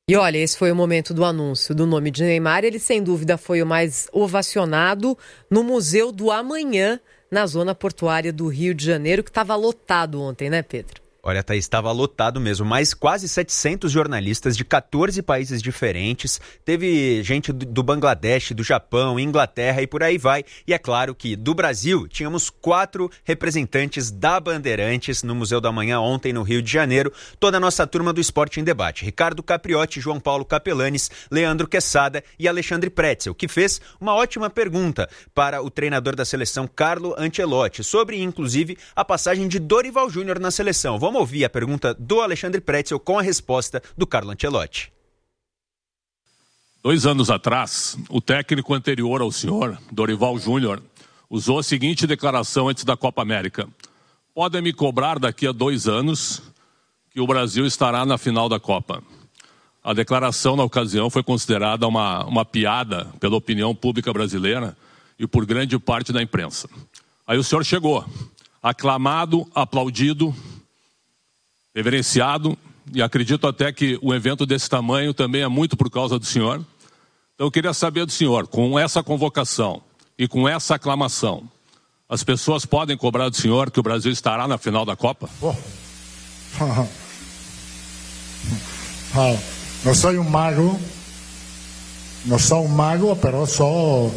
E olha, esse foi o momento do anúncio do nome de Neymar. Ele, sem dúvida, foi o mais ovacionado no Museu do Amanhã, na zona portuária do Rio de Janeiro, que estava lotado ontem, né, Pedro? Olha, Thaís, estava lotado mesmo, mas quase 700 jornalistas de 14 países diferentes. Teve gente do Bangladesh, do Japão, Inglaterra e por aí vai. E é claro que do Brasil tínhamos 4 representantes da Bandeirantes no Museu do Amanhã ontem no Rio de Janeiro. Toda a nossa turma do Esporte em Debate. Ricardo Capriotti, João Paulo Capelanes, Leandro Quesada e Alexandre Pretzel, que fez uma ótima pergunta para o treinador da seleção, Carlo Ancelotti, sobre inclusive a passagem de Dorival Júnior na seleção. Vamos ouvir a pergunta do Alexandre Pretzel com a resposta do Carlo Ancelotti. 2 anos atrás, o técnico anterior ao senhor, Dorival Júnior, usou a seguinte declaração antes da Copa América: podem me cobrar daqui a 2 anos que o Brasil estará na final da Copa. A declaração na ocasião foi considerada uma piada pela opinião pública brasileira e por grande parte da imprensa. Aí o senhor chegou, aclamado, aplaudido, reverenciado, e acredito até que um evento desse tamanho também é muito por causa do senhor. Então eu queria saber do senhor, com essa convocação e com essa aclamação, as pessoas podem cobrar do senhor que o Brasil estará na final da Copa? Não sou um mago, pero sou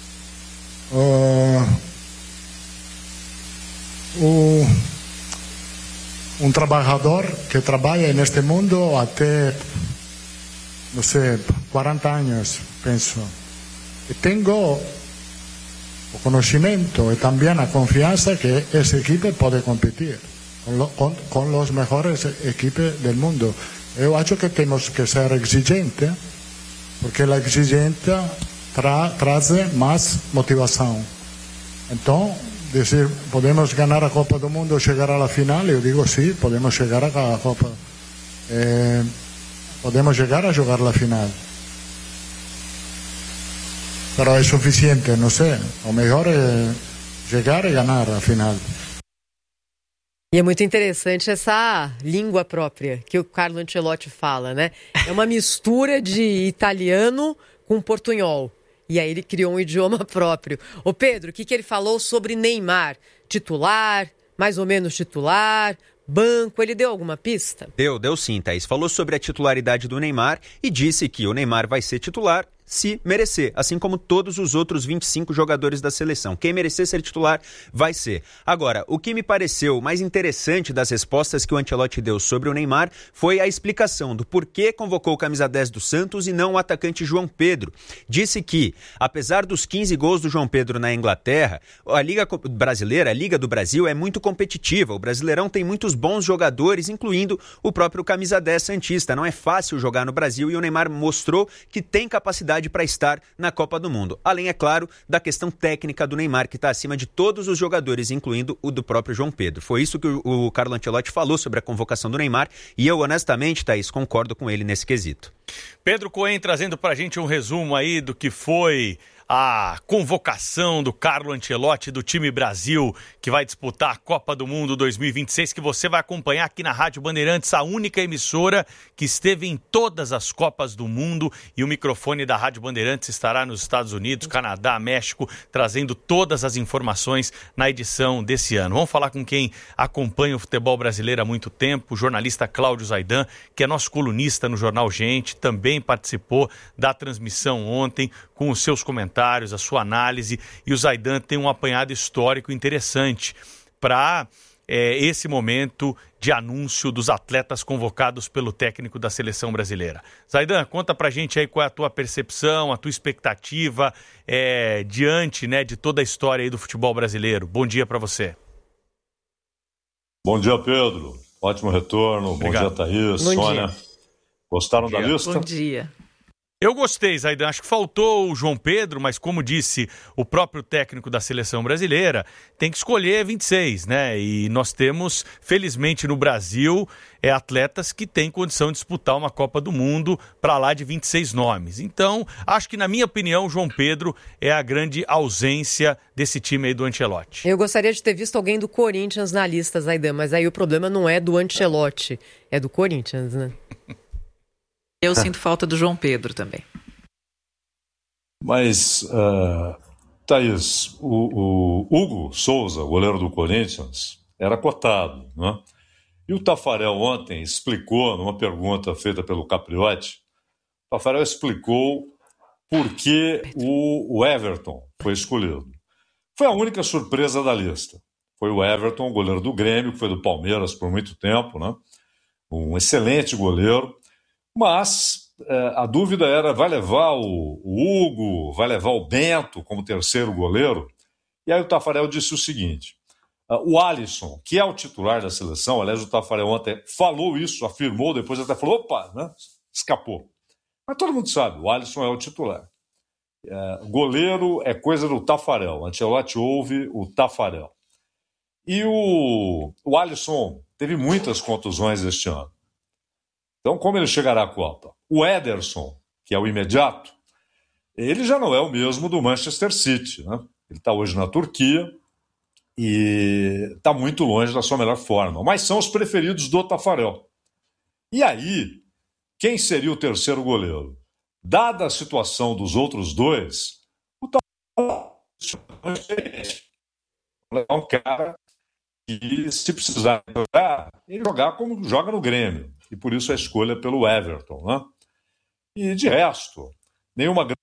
um trabalhador que trabalha neste mundo até, não sei, 40 anos, penso. E tenho o conhecimento e também a confiança que essa equipe pode competir com os melhores equipes do mundo. Eu acho que temos que ser exigentes, porque a exigência traz mais motivação. Então, dizer, podemos ganhar a Copa do Mundo, chegar à final, eu digo sim, podemos chegar à Copa, podemos chegar a jogar a final. Pero é suficiente, não sei, o melhor é chegar e ganhar a final. E é muito interessante essa língua própria que o Carlo Ancelotti fala, né? É uma mistura de italiano com portunhol. E aí ele criou um idioma próprio. Ô Pedro, o que ele falou sobre Neymar? Titular, mais ou menos titular, banco, ele deu alguma pista? Deu sim, Thaís. Falou sobre a titularidade do Neymar e disse que o Neymar vai ser titular se merecer, assim como todos os outros 25 jogadores da seleção. Quem merecer ser titular vai ser. Agora, o que me pareceu mais interessante das respostas que o Ancelotti deu sobre o Neymar foi a explicação do porquê convocou o camisa 10 do Santos e não o atacante João Pedro. Disse que, apesar dos 15 gols do João Pedro na Inglaterra, a Liga Brasileira, a Liga do Brasil, é muito competitiva. O Brasileirão tem muitos bons jogadores, incluindo o próprio camisa 10 santista. Não é fácil jogar no Brasil e o Neymar mostrou que tem capacidade para estar na Copa do Mundo. Além, é claro, da questão técnica do Neymar, que está acima de todos os jogadores, incluindo o do próprio João Pedro. Foi isso que o Carlo Ancelotti falou sobre a convocação do Neymar e eu, honestamente, Thaís, concordo com ele nesse quesito. Pedro Cohen trazendo para a gente um resumo aí do que foi a convocação do Carlo Ancelotti do time Brasil, que vai disputar a Copa do Mundo 2026, que você vai acompanhar aqui na Rádio Bandeirantes, a única emissora que esteve em todas as Copas do Mundo, e o microfone da Rádio Bandeirantes estará nos Estados Unidos, Canadá, México, trazendo todas as informações na edição desse ano. Vamos falar com quem acompanha o futebol brasileiro há muito tempo, o jornalista Cláudio Zaidan, que é nosso colunista no Jornal Gente, também participou da transmissão ontem com os seus comentários, a sua análise, e o Zaidan tem um apanhado histórico interessante para esse momento de anúncio dos atletas convocados pelo técnico da seleção brasileira. Zaidan, conta pra gente aí qual é a tua percepção, a tua expectativa diante, né, de toda a história aí do futebol brasileiro. Bom dia para você. Bom dia, Pedro. Ótimo retorno. Obrigado. Bom dia, Thaís, Bom Sônia. dia. Gostaram da lista? Bom dia. Eu gostei, Zaidan. Acho que faltou o João Pedro, mas como disse o próprio técnico da seleção brasileira, tem que escolher 26, né? E nós temos, felizmente no Brasil, atletas que têm condição de disputar uma Copa do Mundo para lá de 26 nomes. Então, acho que, na minha opinião, o João Pedro é a grande ausência desse time aí do Ancelotti. Eu gostaria de ter visto alguém do Corinthians na lista, Zaidan, mas aí o problema não é do Ancelotti, é do Corinthians, né? Eu sinto falta do João Pedro também. Mas, Thaís, o Hugo Souza, goleiro do Corinthians, era cotado, né? E o Taffarel ontem explicou, numa pergunta feita pelo Capriotti, o Taffarel explicou por que o Everton foi escolhido. Foi a única surpresa da lista. Foi o Everton, goleiro do Grêmio, que foi do Palmeiras por muito tempo, né? Um excelente goleiro, mas a dúvida era, vai levar o Hugo, vai levar o Bento como terceiro goleiro? E aí o Taffarel disse o seguinte, o Alisson, que é o titular da seleção, aliás, o Taffarel ontem falou isso, afirmou, depois até falou, opa, né? Escapou. Mas todo mundo sabe, o Alisson é o titular. Goleiro é coisa do Taffarel, Ancelotti ouve o Taffarel. E o Alisson teve muitas contusões este ano. Então, como ele chegará à Copa? O Ederson, que é o imediato, ele já não é o mesmo do Manchester City, né? Ele está hoje na Turquia e está muito longe da sua melhor forma. Mas são os preferidos do Taffarel. E aí, quem seria o terceiro goleiro? Dada a situação dos outros dois, o Taffarel é diferente. É um cara que, se precisar jogar, ele jogar como joga no Grêmio. E por isso a escolha pelo Everton, né? E de resto, nenhuma grande.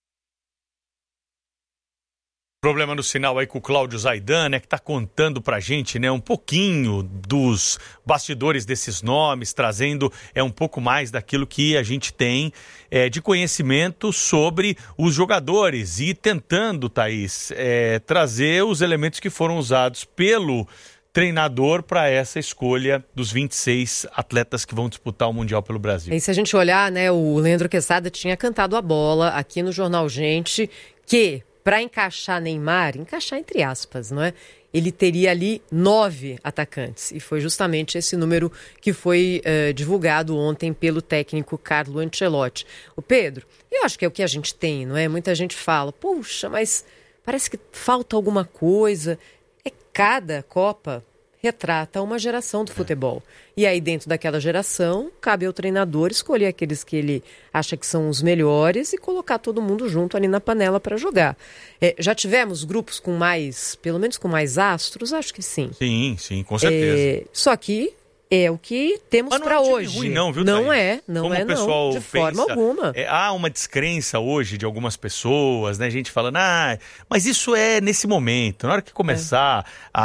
Problema no sinal aí com o Cláudio Zaidan, né, que está contando pra gente, né, um pouquinho dos bastidores desses nomes, trazendo um pouco mais daquilo que a gente tem de conhecimento sobre os jogadores e tentando, Thaís, trazer os elementos que foram usados pelo treinador para essa escolha dos 26 atletas que vão disputar o Mundial pelo Brasil. E se a gente olhar, né, o Leandro Quesada tinha cantado a bola aqui no Jornal Gente que para encaixar Neymar, encaixar entre aspas, não é? Ele teria ali 9 atacantes. E foi justamente esse número que foi divulgado ontem pelo técnico Carlo Ancelotti. O Pedro, eu acho que é o que a gente tem, não é? Muita gente fala, puxa, mas parece que falta alguma coisa. Cada Copa retrata uma geração do futebol. E aí, dentro daquela geração, cabe ao treinador escolher aqueles que ele acha que são os melhores e colocar todo mundo junto ali na panela para jogar. Já tivemos grupos com mais, pelo menos com mais astros? Acho que sim. Sim, com certeza. Só que é o que temos para hoje. Ruim, não, viu, não Thaís? é, não Como é, o pessoal não, de forma alguma. Há uma descrença hoje de algumas pessoas, né? Gente falando, mas isso é nesse momento, na hora que começar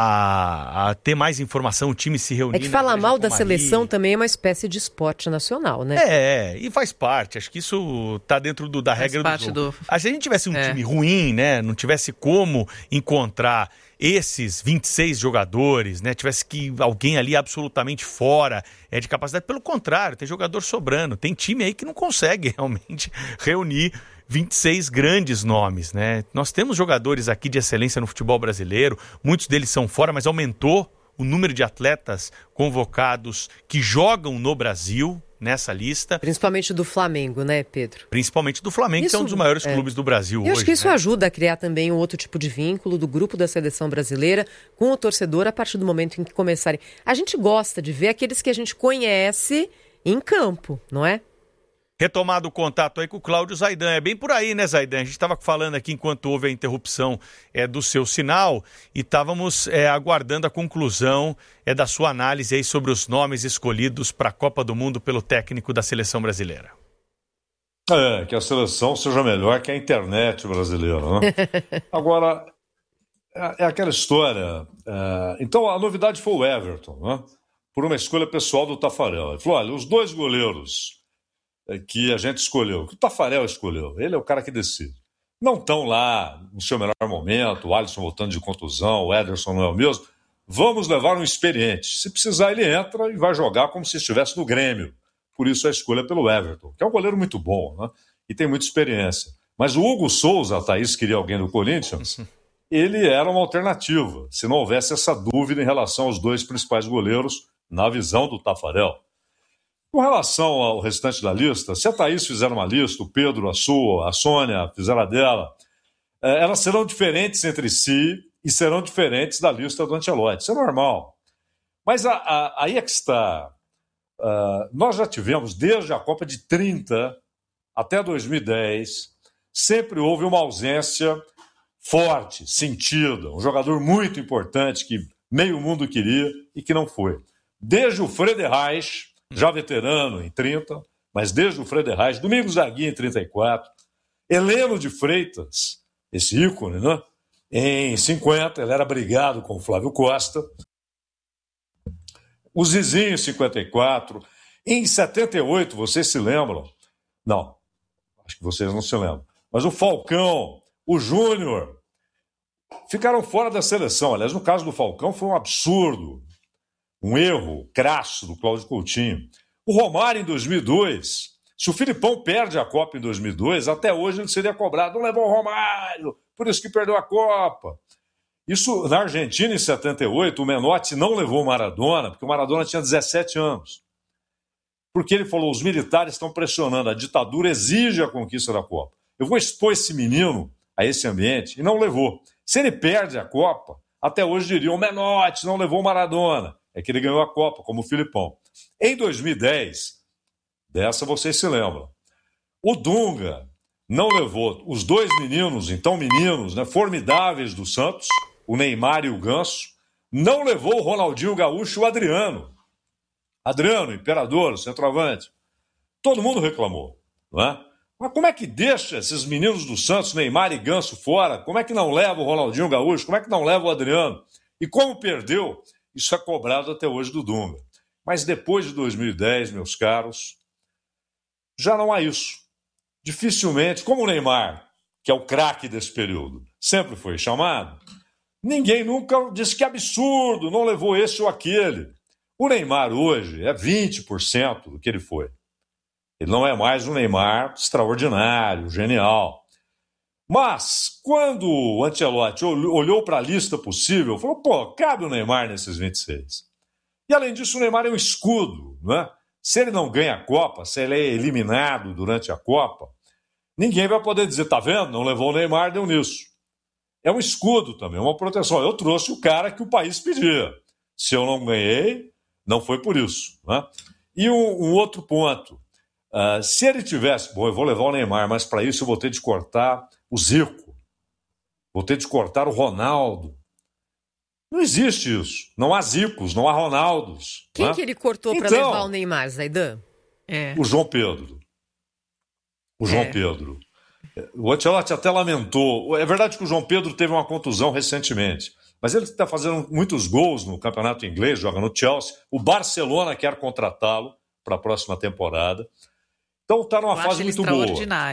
a ter mais informação, o time se reunir. É que falar mal da seleção também é uma espécie de esporte nacional, né? E faz parte, acho que isso tá dentro da regra do jogo. Se a gente tivesse um time ruim, né? Não tivesse como encontrar esses 26 jogadores, né, tivesse que alguém ali absolutamente fora de capacidade, pelo contrário, tem jogador sobrando, tem time aí que não consegue realmente reunir 26 grandes nomes, né? Nós temos jogadores aqui de excelência no futebol brasileiro, muitos deles são fora, mas aumentou o número de atletas convocados que jogam no Brasil nessa lista. Principalmente do Flamengo, né, Pedro? Principalmente do Flamengo, que é um dos maiores clubes do Brasil hoje. Eu acho que isso ajuda a criar também um outro tipo de vínculo do grupo da seleção brasileira com o torcedor a partir do momento em que começarem. A gente gosta de ver aqueles que a gente conhece em campo, não é? Retomado o contato aí com o Cláudio Zaidan. É bem por aí, né, Zaidan? A gente estava falando aqui enquanto houve a interrupção do seu sinal e estávamos aguardando a conclusão da sua análise aí sobre os nomes escolhidos para a Copa do Mundo pelo técnico da seleção brasileira. Que a seleção seja melhor que a internet brasileira, né? Agora, é aquela história. Então, a novidade foi o Everton, né? Por uma escolha pessoal do Taffarel. Ele falou, olha, os dois goleiros que a gente escolheu, que o Taffarel escolheu, ele é o cara que decide. Não estão lá no seu melhor momento, o Alisson voltando de contusão, o Ederson não é o mesmo. Vamos levar um experiente. Se precisar, ele entra e vai jogar como se estivesse no Grêmio. Por isso a escolha pelo Everton, que é um goleiro muito bom, né? E tem muita experiência. Mas o Hugo Souza, a Thaís queria alguém do Corinthians, ele era uma alternativa, se não houvesse essa dúvida em relação aos dois principais goleiros, na visão do Taffarel. Com relação ao restante da lista, se a Thaís fizer uma lista, o Pedro a sua, a Sônia fizer a dela, elas serão diferentes entre si e serão diferentes da lista do Ancelotti. Isso é normal. Mas aí é que está. nós já tivemos, desde a Copa de 30 até 2010, sempre houve uma ausência forte, sentida, um jogador muito importante que meio mundo queria e que não foi. Desde o Frederich, já veterano em 30, mas desde o Frederich, Domingos Zaguinha em 34, Heleno de Freitas, esse ícone, né? Em 50, ele era brigado com o Flávio Costa. O Zizinho em 54. Em 78, vocês se lembram? Não, acho que vocês não se lembram. Mas o Falcão, o Júnior, ficaram fora da seleção. Aliás, no caso do Falcão, foi um absurdo. Um erro crasso do Cláudio Coutinho. O Romário, em 2002, se o Filipão perde a Copa em 2002, até hoje ele seria cobrado. Não levou o Romário, por isso que perdeu a Copa. Isso, na Argentina, em 78, o Menotti não levou o Maradona, porque o Maradona tinha 17 anos. Porque ele falou, os militares estão pressionando, a ditadura exige a conquista da Copa. Eu vou expor esse menino a esse ambiente, e não levou. Se ele perde a Copa, até hoje diriam, o Menotti não levou o Maradona. É que ele ganhou a Copa, como o Filipão. Em 2010, dessa vocês se lembram, o Dunga não levou os dois meninos, então meninos, né, formidáveis do Santos, o Neymar e o Ganso, não levou o Ronaldinho Gaúcho e o Adriano. Adriano, imperador, o centroavante. Todo mundo reclamou, não é? Mas como é que deixa esses meninos do Santos, Neymar e Ganso, fora? Como é que não leva o Ronaldinho Gaúcho? Como é que não leva o Adriano? E como perdeu, isso é cobrado até hoje do Dunga. Mas depois de 2010, meus caros, já não há isso. Dificilmente, como o Neymar, que é o craque desse período, sempre foi chamado, ninguém nunca disse que absurdo, não levou esse ou aquele. O Neymar hoje é 20% do que ele foi. Ele não é mais um Neymar extraordinário, genial. Mas, quando o Ancelotti olhou para a lista possível, falou, pô, cabe o Neymar nesses 26. E, além disso, o Neymar é um escudo, né? Se ele não ganha a Copa, se ele é eliminado durante a Copa, ninguém vai poder dizer, tá vendo? Não levou o Neymar, deu nisso. É um escudo também, uma proteção. Eu trouxe o cara que o país pedia. Se eu não ganhei, não foi por isso, né? E um outro ponto. Se ele tivesse... Bom, eu vou levar o Neymar, mas para isso eu vou ter de cortar o Zico. Vou ter de cortar o Ronaldo. Não existe isso. Não há Zicos, não há Ronaldos. Quem né? que ele cortou para levar o Neymar, Zaidan? O João Pedro. O João Pedro. O Ancelotti até lamentou. É verdade que o João Pedro teve uma contusão recentemente, mas ele está fazendo muitos gols no campeonato inglês, joga no Chelsea. O Barcelona quer contratá-lo para a próxima temporada. Então está numa fase muito boa.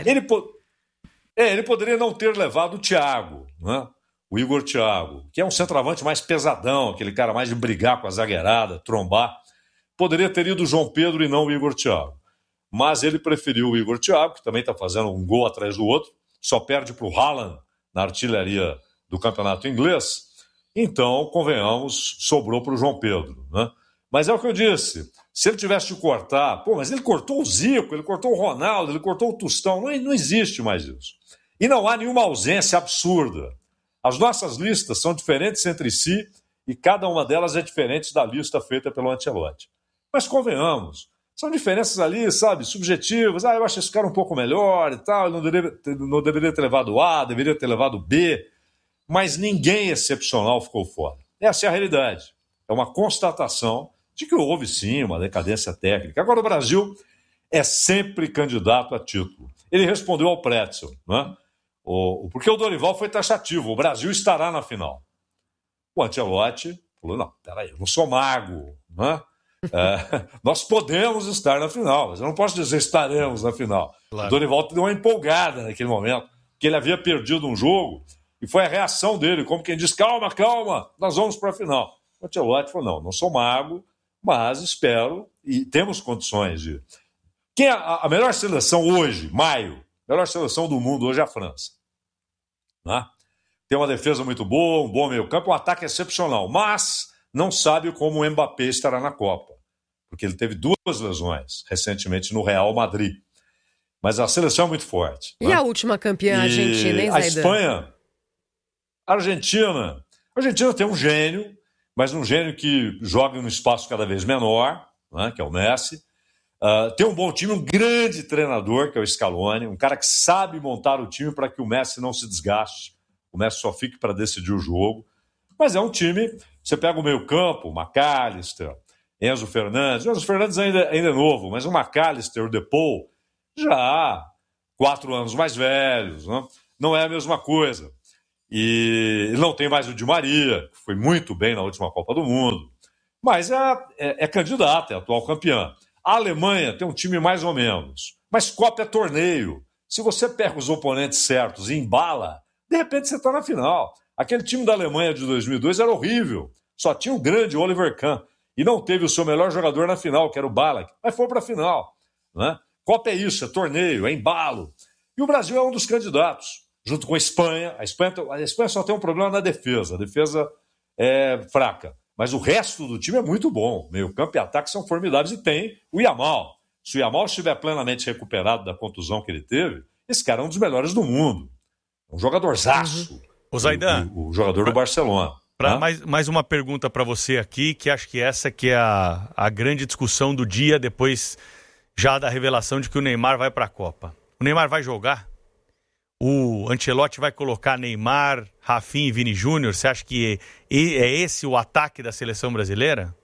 Ele poderia não ter levado o Thiago, né? O Igor Thiago, que é um centroavante mais pesadão, aquele cara mais de brigar com a zagueirada, trombar. Poderia ter ido o João Pedro e não o Igor Thiago. Mas ele preferiu o Igor Thiago, que também está fazendo um gol atrás do outro, só perde para o Haaland na artilharia do campeonato inglês. Então, convenhamos, sobrou para o João Pedro, né? Mas é o que eu disse, se ele tivesse de cortar, mas ele cortou o Zico, ele cortou o Ronaldo, ele cortou o Tostão, não existe mais isso. E não há nenhuma ausência absurda. As nossas listas são diferentes entre si e cada uma delas é diferente da lista feita pelo Ancelotti. Mas convenhamos, são diferenças ali, sabe, subjetivas. Eu acho esse cara um pouco melhor e tal, não deveria ter levado A, deveria ter levado B, mas ninguém excepcional ficou fora. Essa é a realidade. É uma constatação de que houve, sim, uma decadência técnica. Agora, o Brasil é sempre candidato a título. Ele respondeu ao Pretzel, né? Porque o Dorival foi taxativo, o Brasil estará na final. O Ancelotti falou, não, peraí, eu não sou mago, né? Nós podemos estar na final, mas eu não posso dizer estaremos na final. Claro. O Dorival deu uma empolgada naquele momento, porque ele havia perdido um jogo, e foi a reação dele, como quem diz, calma, nós vamos para a final. O Ancelotti falou, não sou mago, mas espero, e temos condições de... Quem é a melhor seleção hoje, maio, a melhor seleção do mundo hoje é a França. Né? Tem uma defesa muito boa, um bom meio-campo, um ataque excepcional, mas não sabe como o Mbappé estará na Copa, porque ele teve 2 lesões recentemente no Real Madrid. Mas a seleção é muito forte. E a última campeã argentina, hein, Zaidan? A Espanha, a Argentina tem um gênio, mas um gênio que joga num espaço cada vez menor, né, que é o Messi. Tem um bom time, um grande treinador, que é o Scaloni, um cara que sabe montar o time para que o Messi não se desgaste, o Messi só fique para decidir o jogo. Mas é um time, você pega o meio-campo, o McAllister, Enzo Fernandes. O Enzo Fernandes ainda é novo, mas o McAllister, o Depou, já 4 anos mais velhos, né? Não é a mesma coisa. E ele não tem mais o Di Maria, que foi muito bem na última Copa do Mundo, mas é candidato, é atual campeã. A Alemanha tem um time mais ou menos, mas Copa é torneio. Se você pega os oponentes certos e embala, de repente você está na final. Aquele time da Alemanha de 2002 era horrível, só tinha o grande Oliver Kahn e não teve o seu melhor jogador na final, que era o Ballack, mas foi para a final, né? Copa é isso, é torneio, é embalo. E o Brasil é um dos candidatos, junto com a Espanha. A Espanha só tem um problema na defesa. A defesa é fraca. Mas o resto do time é muito bom. Meio-campo e ataque são formidáveis. E tem o Yamal. Se o Yamal estiver plenamente recuperado da contusão que ele teve, esse cara é um dos melhores do mundo. Um jogadorzaço. O Zaidan. O jogador do Barcelona. Mais uma pergunta para você aqui, que acho que essa que é a grande discussão do dia, depois já da revelação de que o Neymar vai para a Copa. O Neymar vai jogar? O Ancelotti vai colocar Neymar, Rafinha e Vini Júnior? Você acha que é esse o ataque da seleção brasileira?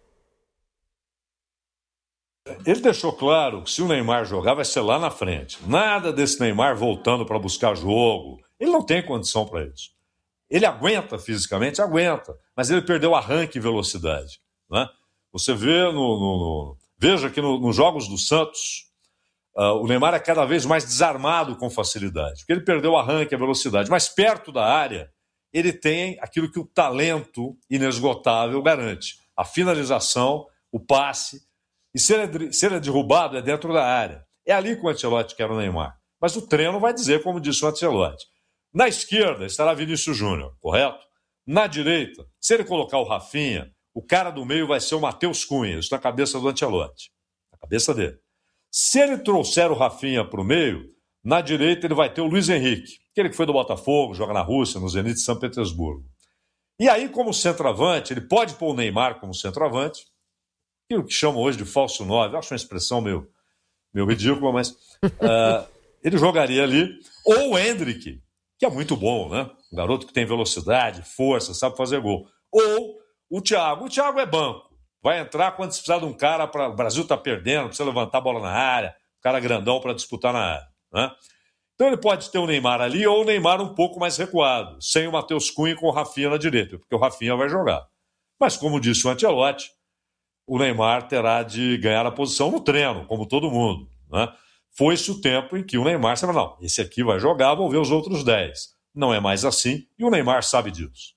Ele deixou claro que se o Neymar jogar vai ser lá na frente. Nada desse Neymar voltando para buscar jogo. Ele não tem condição para isso. Ele aguenta fisicamente? Aguenta. Mas ele perdeu arranque e velocidade, né? Você vê veja que nos jogos do Santos, o Neymar é cada vez mais desarmado com facilidade, porque ele perdeu o arranque e a velocidade. Mas perto da área, ele tem aquilo que o talento inesgotável garante. A finalização, o passe. E se ele é derrubado, é dentro da área. É ali que o Ancelotti quer o Neymar. Mas o treino vai dizer, como disse o Ancelotti. Na esquerda estará Vinícius Júnior, correto? Na direita, se ele colocar o Rafinha, o cara do meio vai ser o Matheus Cunha, isso na cabeça do Ancelotti, na cabeça dele. Se ele trouxer o Rafinha para o meio, na direita ele vai ter o Luiz Henrique, aquele que foi do Botafogo, joga na Rússia, no Zenit de São Petersburgo. E aí, como centroavante, ele pode pôr o Neymar como centroavante, aquilo que chamam hoje de falso 9, acho uma expressão meio ridícula, mas ele jogaria ali, ou o Endrick, que é muito bom, né? Um garoto que tem velocidade, força, sabe fazer gol. Ou o Thiago. O Thiago é banco. Vai entrar quando se precisar de um cara para... O Brasil está perdendo, precisa levantar a bola na área, um cara grandão para disputar na área, né? Então ele pode ter o Neymar ali ou o Neymar um pouco mais recuado, sem o Matheus Cunha com o Rafinha na direita, porque o Rafinha vai jogar. Mas, como disse o Ancelotti, o Neymar terá de ganhar a posição no treino, como todo mundo, né? Foi-se o tempo em que o Neymar sabe, não, esse aqui vai jogar, vou ver os outros 10. Não é mais assim, e o Neymar sabe disso.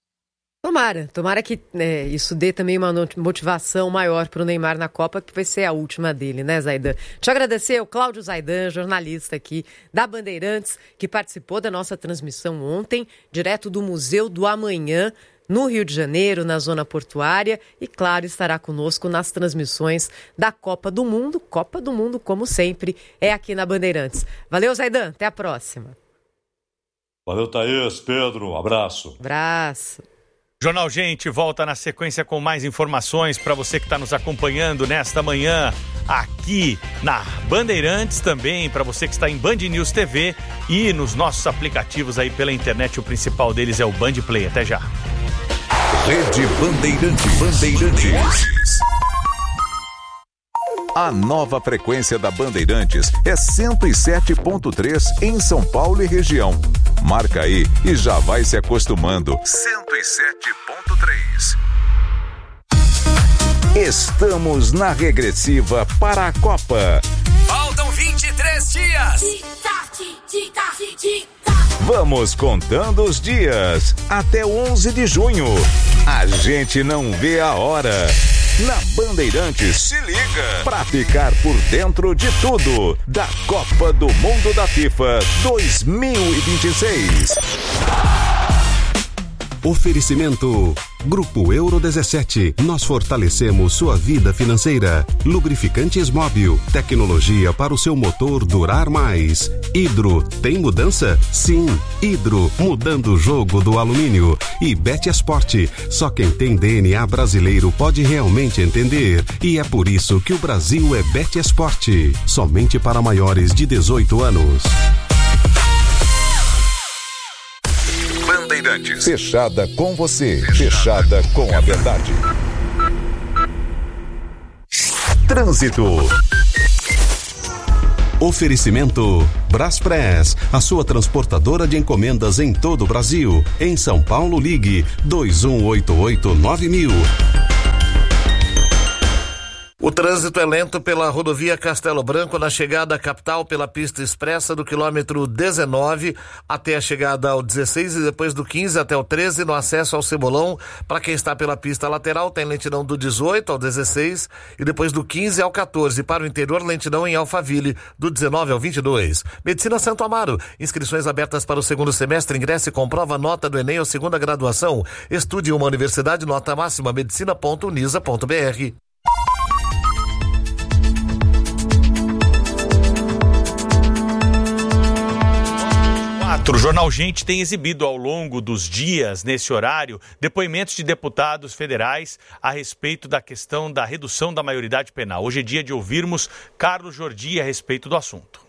Tomara que isso dê também uma motivação maior para o Neymar na Copa, que vai ser a última dele, né, Zaidan? Te agradecer ao Cláudio Zaidan, jornalista aqui da Bandeirantes, que participou da nossa transmissão ontem, direto do Museu do Amanhã, no Rio de Janeiro, na zona portuária, e claro, estará conosco nas transmissões da Copa do Mundo. Copa do Mundo, como sempre, é aqui na Bandeirantes. Valeu, Zaidan, até a próxima. Valeu, Thaís, Pedro, abraço. Abraço. Jornal Gente volta na sequência com mais informações para você que está nos acompanhando nesta manhã aqui na Bandeirantes, também para você que está em Band News TV e nos nossos aplicativos aí pela internet. O principal deles é o Band Play. Até já. Rede Bandeirantes. A nova frequência da Bandeirantes é 107.3 em São Paulo e região. Marca aí e já vai se acostumando. 107.3. Estamos na regressiva para a Copa. Faltam 23 dias. Vamos contando os dias até 11 de junho. A gente não vê a hora. Na Bandeirantes, se liga pra ficar por dentro de tudo da Copa do Mundo da FIFA 2026. Oferecimento Grupo Euro 17. Nós fortalecemos sua vida financeira. Lubrificantes Móbil. Tecnologia para o seu motor durar mais. Hidro. Tem mudança? Sim. Hidro. Mudando o jogo do alumínio. E Betesport. Só quem tem DNA brasileiro pode realmente entender. E é por isso que o Brasil é Betesport. Somente para maiores de 18 anos. Bandeirantes. Fechada com você. Fechada com a verdade. Trânsito. Oferecimento Braspress, a sua transportadora de encomendas em todo o Brasil. Em São Paulo, ligue 2188-9000. O trânsito é lento pela rodovia Castelo Branco na chegada à capital pela pista expressa do quilômetro 19 até a chegada ao 16 e depois do 15 até o 13 no acesso ao Cebolão. Para quem está pela pista lateral tem lentidão do 18 ao 16 e depois do 15 ao 14. Para o interior, lentidão em Alphaville do 19 ao 22. Medicina Santo Amaro, inscrições abertas para o segundo semestre. Ingresse e comprova a nota do Enem ou segunda graduação. Estude uma universidade, nota máxima medicina.unisa.br. O Jornal Gente tem exibido ao longo dos dias, nesse horário, depoimentos de deputados federais a respeito da questão da redução da maioridade penal. Hoje é dia de ouvirmos Carlos Jordi a respeito do assunto.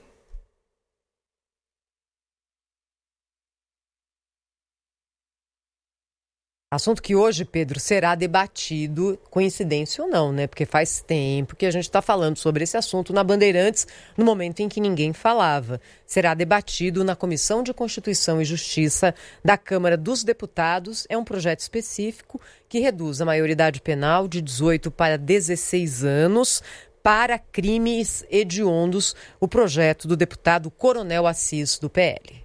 Assunto que hoje, Pedro, será debatido, coincidência ou não, né? Porque faz tempo que a gente está falando sobre esse assunto na Bandeirantes, no momento em que ninguém falava. Será debatido na Comissão de Constituição e Justiça da Câmara dos Deputados. É um projeto específico que reduz a maioridade penal de 18 para 16 anos para crimes hediondos. O projeto do deputado Coronel Assis, do PL.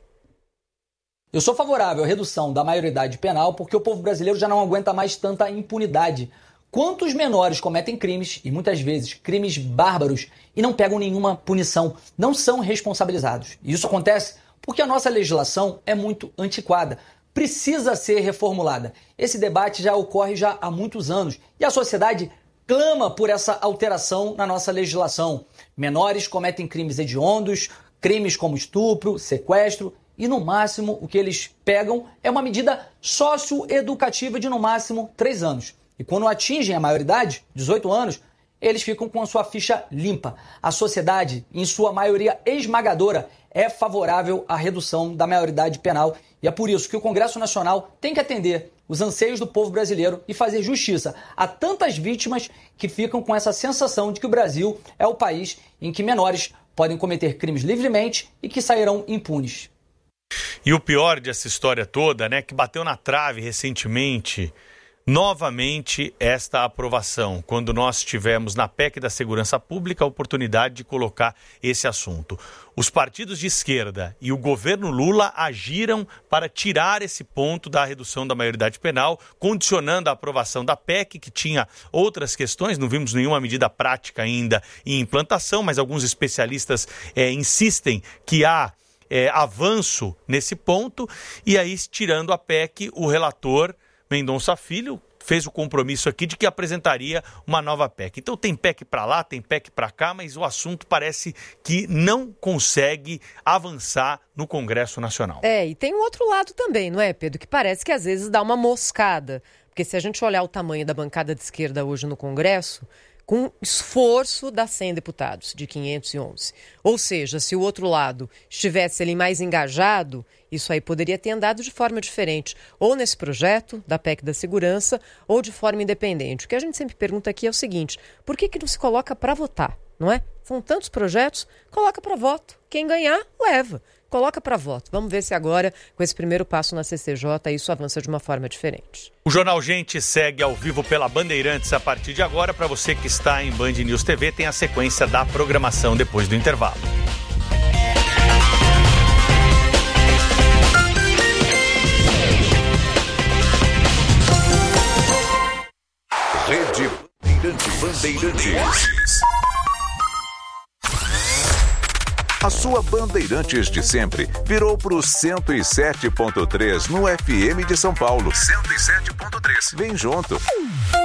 Eu sou favorável à redução da maioridade penal porque o povo brasileiro já não aguenta mais tanta impunidade. Quantos menores cometem crimes, e muitas vezes crimes bárbaros, e não pegam nenhuma punição, não são responsabilizados? E isso acontece porque a nossa legislação é muito antiquada, precisa ser reformulada. Esse debate já ocorre já há muitos anos e a sociedade clama por essa alteração na nossa legislação. Menores cometem crimes hediondos, crimes como estupro, sequestro, e no máximo o que eles pegam é uma medida socioeducativa de no máximo 3 anos. E quando atingem a maioridade, 18 anos, eles ficam com a sua ficha limpa. A sociedade, em sua maioria esmagadora, é favorável à redução da maioridade penal. E é por isso que o Congresso Nacional tem que atender os anseios do povo brasileiro e fazer justiça a tantas vítimas que ficam com essa sensação de que o Brasil é o país em que menores podem cometer crimes livremente e que sairão impunes. E o pior dessa história toda, né, que bateu na trave recentemente, novamente, esta aprovação, quando nós tivemos na PEC da Segurança Pública a oportunidade de colocar esse assunto. Os partidos de esquerda e o governo Lula agiram para tirar esse ponto da redução da maioridade penal, condicionando a aprovação da PEC, que tinha outras questões, não vimos nenhuma medida prática ainda em implantação, mas alguns especialistas insistem que há avanço nesse ponto, e aí, tirando a PEC, o relator Mendonça Filho fez o compromisso aqui de que apresentaria uma nova PEC. Então tem PEC para lá, tem PEC para cá, mas o assunto parece que não consegue avançar no Congresso Nacional. E tem um outro lado também, não é, Pedro? Que parece que às vezes dá uma moscada. Porque se a gente olhar o tamanho da bancada de esquerda hoje no Congresso, com esforço dá 100 deputados, de 511. Ou seja, se o outro lado estivesse ali mais engajado, isso aí poderia ter andado de forma diferente, ou nesse projeto da PEC da Segurança, ou de forma independente. O que a gente sempre pergunta aqui é o seguinte: por que não se coloca para votar, não é? São tantos projetos, coloca para voto. Quem ganhar, leva. Coloca para voto. Vamos ver se agora, com esse primeiro passo na CCJ, isso avança de uma forma diferente. O Jornal Gente segue ao vivo pela Bandeirantes a partir de agora. Para você que está em Band News TV, tem a sequência da programação depois do intervalo. Rede Bandeirantes. A sua Bandeirantes de sempre virou pro 107.3 no FM de São Paulo. 107.3. Vem junto.